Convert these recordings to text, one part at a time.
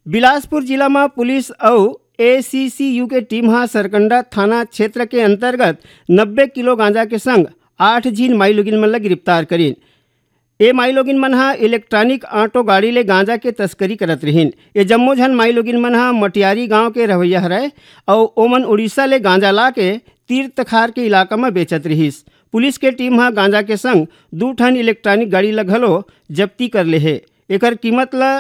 बिलासपुर जिला में पुलिस और ACCU के टीम हा सरकंडा थाना क्षेत्र के अंतर्गत 90 किलो गांजा के संग 8 झीन माई लोगिन मन ला गिरफ्तार करीन। ए माई लोगिन मन हा इलेक्ट्रॉनिक ऑटो गाड़ी ले गांजा के तस्करी करत रहीन। ये जम्मो झन माई लोगिन मन हा मटियारी गांव के रवैया हरय और ओमन उड़ीसा ले गांजा ला के तीर्थखार के इलाका में बेचत रहीस। पुलिस के टीम हा गांजा के संग 2 ठन इलेक्ट्रॉनिक गाड़ी ला घलो जब्ती कर ले हे। एकर कीमत ला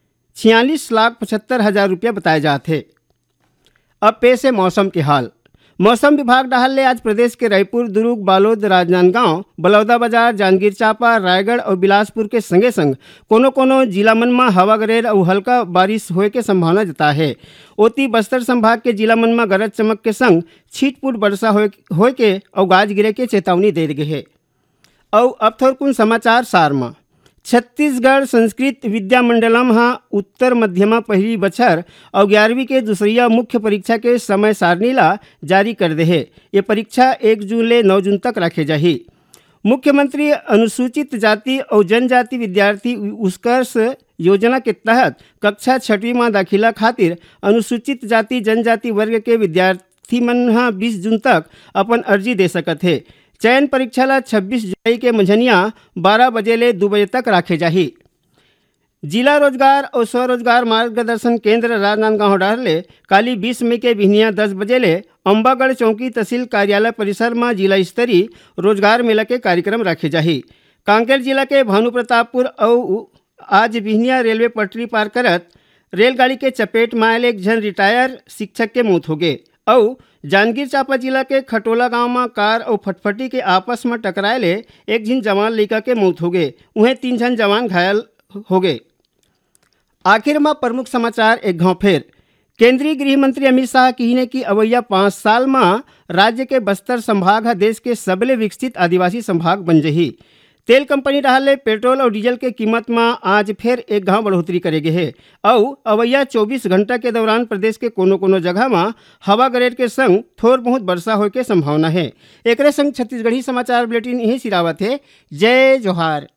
46,75,000 रुपया बताए जाते। अब पेश है मौसम के हाल। मौसम विभाग डाहर ले आज प्रदेश के रायपुर, दुर्ग, बालोद, राजनांदगांव, बलौदा बाजार, जांजगीर चांपा, रायगढ़ और बिलासपुर के संगे संग कोनो कोनो जिला मन में हवा गरेर और हल्का बारिश होए के संभावना जता है। ओती बस्तर संभाग के जिला मन में गरज चमक के संग छीटपुट वर्षा होए के और गाज गिरे के चेतावनी दे गए है। और अब थोर कुछ समाचार सार में। छत्तीसगढ़ संस्कृत विद्या मंडलम हा उत्तर मध्यमा पहली बछर और 11वीं के दूसरिया मुख्य परीक्षा के समय सारणी ला जारी कर दे है। ये परीक्षा 1 जून ले 9 जून तक रखे जाही। मुख्यमंत्री अनुसूचित जाति और जनजाति विद्यार्थी उत्कर्ष योजना के तहत कक्षा 6वीं में दाखिला खातिर अनुसूचित जाति जनजाति वर्ग के विद्यार्थी मन हा 20 जून तक अपन अर्जी दे सकत है। चयन परीक्षा ला 26 जुलाई के मंझनिया 12 बजे ले 2 बजे तक रखे जाही। जिला रोजगार और स्वरोजगार मार्गदर्शन केंद्र राजनांदगांव डाहर ले काली 20 मई के बिहनिया 10 बजे ले अम्बागढ़ चौकी तहसील कार्यालय परिसर में जिला स्तरीय रोजगार मेला के कार्यक्रम रखे जाही। कांकेर जिला के भानु प्रतापपुर और आज बिहनिया रेलवे पटरी पार करत रेलगाड़ी के चपेट में आयल एक जन रिटायर शिक्षक के मौत हो गए। और जांजगीर चांपा जिला के खटोला गांव में कार और फटफटी के आपस में टकराए ले एक झन जवान लड़का के मौत हो गए। उन्हें 3 जन जवान घायल हो गए। आखिर में प्रमुख समाचार एक घाव फेर। केंद्रीय गृह मंत्री अमित शाह कहने की अवैया 5 साल में राज्य के बस्तर संभाग देश के सबले विकसित आदिवासी संभाग बन जही। तेल कंपनी डाहर ले पेट्रोल और डीजल के कीमत में आज फिर एक घाव बढ़ोतरी करे गए है। और अवैया 24 घंटा के दौरान प्रदेश के कोनो कोनो जगह में हवा गरेर के संग थोड़ बहुत वर्षा होए के संभावना है। एकरे संग छत्तीसगढ़ी समाचार बुलेटिन यही सिरावत है। जय जोहार।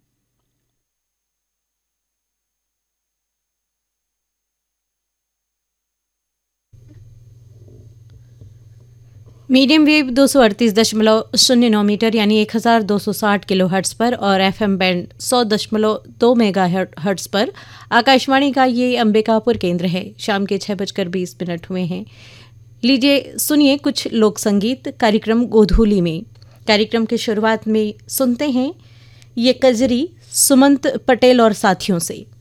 मीडियम वेव 238.09 मीटर यानी 1260 किलो हर्ट्स पर और FM बैंड 100.2 मेगा हर्ट्स पर आकाशवाणी का ये अंबिकापुर केंद्र है। शाम के 6:20 हुए हैं। लीजिए सुनिए कुछ लोक संगीत कार्यक्रम गोधूली में। कार्यक्रम की शुरुआत में सुनते हैं ये कजरी सुमंत पटेल और साथियों से।